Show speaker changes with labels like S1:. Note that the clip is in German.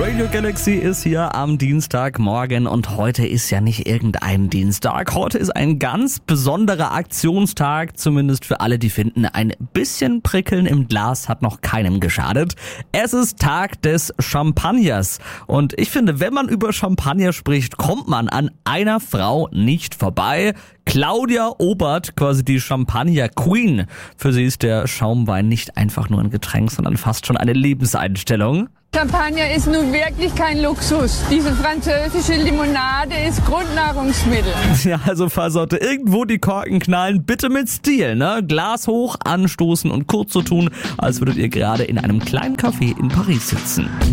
S1: Radio Galaxy ist hier am Dienstagmorgen und heute ist ja nicht irgendein Dienstag. Heute ist ein ganz besonderer Aktionstag, zumindest für alle, die finden, ein bisschen Prickeln im Glas hat noch keinem geschadet. Es ist Tag des Champagners und ich finde, wenn man über Champagner spricht, kommt man an einer Frau nicht vorbei. Claudia Obert, quasi die Champagner Queen. Für sie ist der Schaumwein nicht einfach nur ein Getränk, sondern fast schon eine Lebenseinstellung.
S2: Champagner ist nun wirklich kein Luxus. Diese französische Limonade ist Grundnahrungsmittel.
S1: Ja, also falls sollte irgendwo die Korken knallen, bitte mit Stil, ne? Glas hoch, anstoßen und kurz so tun, als würdet ihr gerade in einem kleinen Café in Paris sitzen.